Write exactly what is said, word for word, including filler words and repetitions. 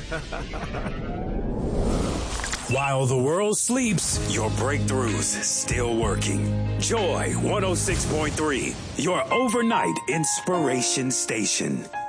While the world sleeps, your breakthroughs still working. Joy one oh six point three, your overnight inspiration station.